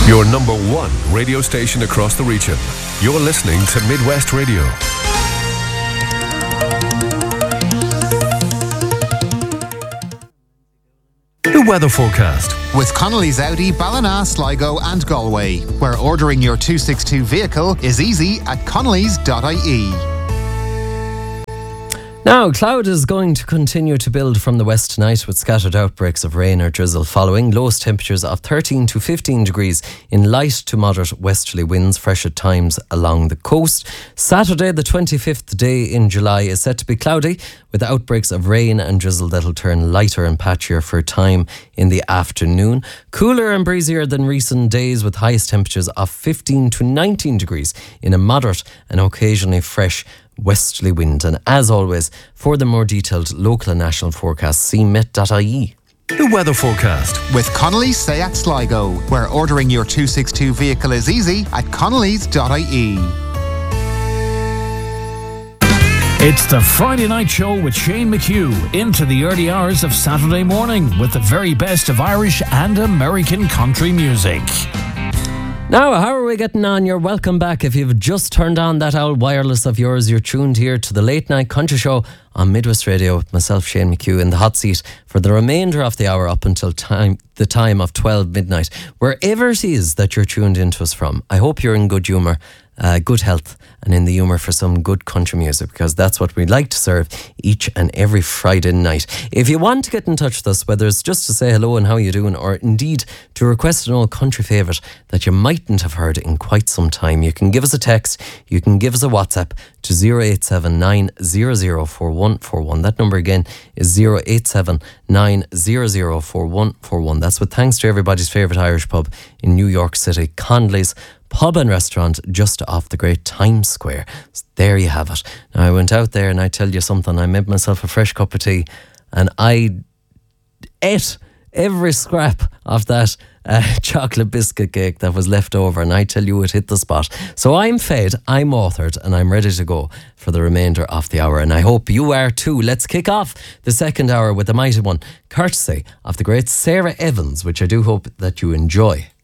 Your number one radio station across the region. You're listening to Midwest Radio. The weather forecast with Connolly's Audi, Ballina, Sligo and Galway, where ordering your 262 vehicle is easy at connolly's.ie. Now, cloud is going to continue to build from the west tonight with scattered outbreaks of rain or drizzle following. Lowest temperatures of 13 to 15 degrees in light to moderate westerly winds, fresh at times along the coast. Saturday, the 25th day in July, is set to be cloudy with outbreaks of rain and drizzle that'll turn lighter and patchier for a time in the afternoon. Cooler and breezier than recent days with highest temperatures of 15 to 19 degrees in a moderate and occasionally fresh westerly wind. And as always, for the more detailed local and national forecasts, see met.ie. The weather forecast with Connolly's Seat Sligo, where ordering your 262 vehicle is easy at connolly's.ie. It's the Friday Night Show with Shane McHugh into the early hours of Saturday morning with the very best of Irish and American country music. Now, how are we getting on? You're welcome back. If you've just turned on that old wireless of yours, you're tuned here to the Late Night Country Show on Midwest Radio with myself, Shane McHugh, in the hot seat for the remainder of the hour up until the time of 12 midnight. Wherever it is that you're tuned into us from, I hope you're in good humour, good health, and in the humour for some good country music, because that's what we like to serve each and every Friday night. If you want to get in touch with us, whether it's just to say hello and how you doing, or indeed to request an old country favourite that you mightn't have heard in quite some time, you can give us a text, you can give us a WhatsApp to 087-900-4141. That number again is 087-900-4141. That's with thanks to everybody's favourite Irish pub in New York City, Connolly's Pub and Restaurant, just off the great Times Square. So there you have it. Now, I went out there and I tell you something, I made myself a fresh cup of tea and I ate every scrap of that chocolate biscuit cake that was left over, and I tell you it hit the spot. So I'm fed, I'm authored, and I'm ready to go for the remainder of the hour, and I hope you are too. Let's kick off the second hour with the mighty one, courtesy of the great Sarah Evans, which I do hope that you enjoy.